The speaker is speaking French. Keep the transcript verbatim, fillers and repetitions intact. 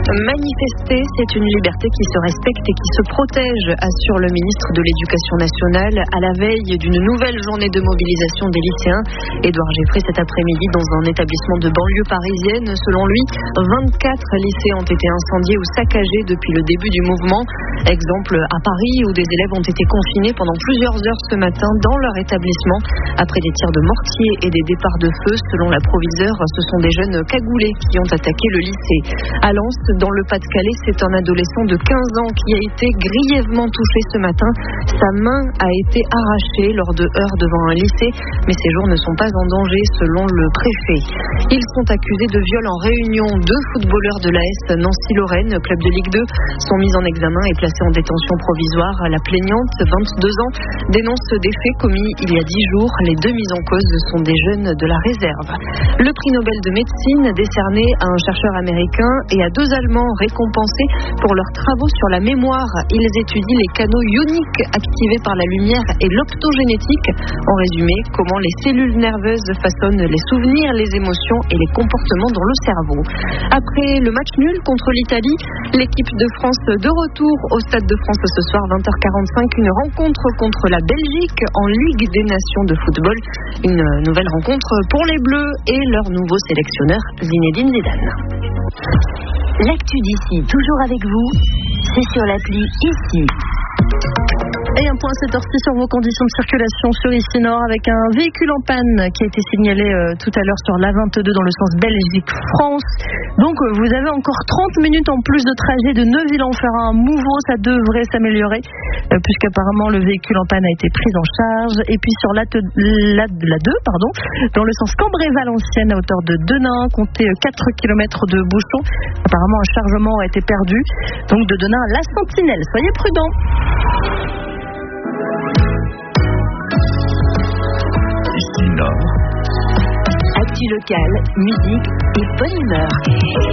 Manifester, c'est une liberté qui se respecte et qui se protège, assure le ministre de l'Éducation nationale à la veille d'une nouvelle journée de mobilisation des lycéens. Édouard Geoffrey cet après-midi dans un établissement de banlieue parisienne. Selon lui, vingt-quatre lycées ont été incendiés ou saccagés depuis le début du mouvement. Exemple à Paris où des élèves ont été confinés pendant plusieurs heures ce matin dans leur établissement après des tirs de mortier et des départs de feu. Selon la proviseure, ce sont des jeunes cagoulés qui ont attaqué le lycée. À Lens, dans le Pas-de-Calais, c'est un adolescent de quinze ans qui a été grièvement touché ce matin. Sa main a été arrachée lors de heurts devant un lycée, mais ses jours ne sont pas en danger selon le préfet. Ils sont accusés de viol en réunion. Deux footballeurs de l'A S Nancy-Lorraine, club de Ligue deux, sont mis en examen et placés en détention provisoire. La plaignante, vingt-deux ans, dénonce des faits commis il y a dix jours. Les deux mis en cause sont des jeunes de la réserve. Le prix Nobel de médecine décerné à un chercheur américain et à deux Allemands récompensés pour leurs travaux sur la mémoire. Ils étudient les canaux ioniques activés par la lumière et l'optogénétique. En résumé, comment les cellules nerveuses façonnent les souvenirs, les émotions et les comportements dans le cerveau. Après le match nul contre l'Italie, l'équipe de France de retour au Stade de France ce soir vingt heures quarante-cinq. Une rencontre contre la Belgique en Ligue des Nations de football. Une nouvelle rencontre pour les Bleus et leur nouveau sélectionneur Zinedine Zidane. L'actu d'ici, toujours avec vous, c'est sur l'appli Ici. Et un point à cette heure-ci sur vos conditions de circulation sur Ici Nord avec un véhicule en panne qui a été signalé euh, tout à l'heure sur l'A vingt-deux dans le sens Belgique-France. Donc euh, vous avez encore trente minutes en plus de trajet de Neuville-en-Ferrain à Mouveau. Ça devrait s'améliorer euh, puisqu'apparemment le véhicule en panne a été pris en charge. Et puis sur l'A deux, pardon, dans le sens Cambrai-Valenciennes à hauteur de Denain, comptez quatre kilomètres de bouchon. Apparemment un chargement a été perdu. Donc de Denain à La Sentinelle. Soyez prudents. Actu locale, musique et bonne humeur.